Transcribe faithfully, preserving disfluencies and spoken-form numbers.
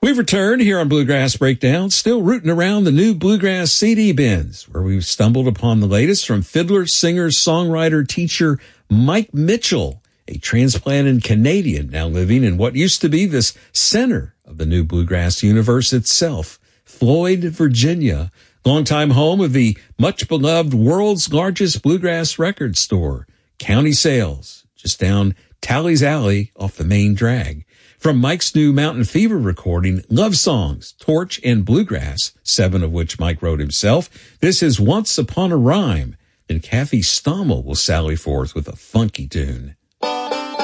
We've returned here on Bluegrass Breakdown, still rooting around the new Bluegrass C D bins, where we've stumbled upon the latest from fiddler, singer, songwriter, teacher Mike Mitchell, a transplanted Canadian now living in what used to be this center of the new Bluegrass universe itself, Floyd, Virginia, longtime home of the much-beloved world's largest bluegrass record store, County Sales, just down Talley's Alley off the main drag. From Mike's new Mountain Fever recording, Love Songs, Torch, and Bluegrass, seven of which Mike wrote himself, this is Once Upon a Rhyme. Then Kathy Stommel will sally forth with a funky tune.